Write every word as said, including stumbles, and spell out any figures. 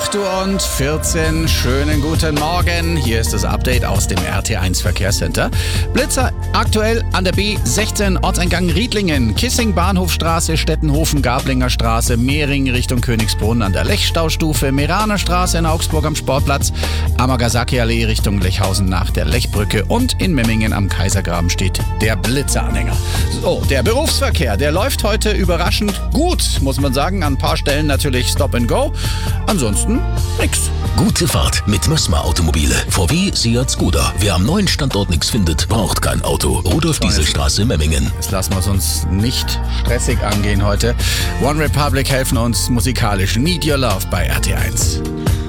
acht Uhr und vierzehn. Schönen guten Morgen. Hier ist das Update aus dem R T eins Verkehrscenter. Blitzer aktuell an der B sechzehn, Ortseingang Riedlingen, Kissing, Bahnhofstraße, Stettenhofen, Gablinger Straße, Mehring Richtung Königsbrunn an der Lechstaustufe, Meraner Straße in Augsburg am Sportplatz, Amagasaki-Allee Richtung Lechhausen nach der Lechbrücke und in Memmingen am Kaisergraben steht der Blitzeranhänger. So, der Berufsverkehr, der läuft heute überraschend gut, muss man sagen. An ein paar Stellen natürlich Stop and Go. Ansonsten nix. Gute Fahrt mit Mössmer Automobile. V W, Seat, Skoda. Wer am neuen Standort nichts findet, braucht kein Auto. Rudolf Dieselstraße, Memmingen. Jetzt lassen wir es uns nicht stressig angehen heute. One Republic helfen uns musikalisch. Need Your Love bei R T eins.